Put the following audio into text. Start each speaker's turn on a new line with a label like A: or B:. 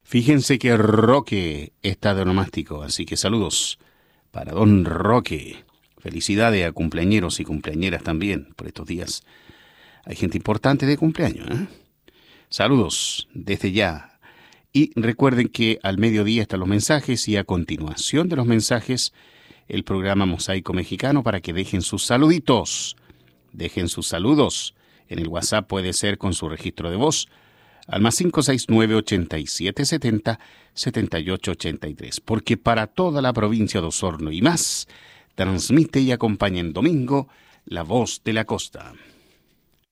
A: Fíjense que Roque está de onomástico, así que saludos para don Roque. Felicidades a cumpleañeros y cumpleañeras también por estos días. Hay gente importante de cumpleaños, ¿eh? Saludos desde ya. Y recuerden que al mediodía están los mensajes y a continuación de los mensajes el programa Mosaico Mexicano para que dejen sus saluditos. Dejen sus saludos. En el WhatsApp puede ser con su registro de voz al más 569-8770-7883. Porque para toda la provincia de Osorno y más, transmite y acompaña en domingo La Voz de la Costa.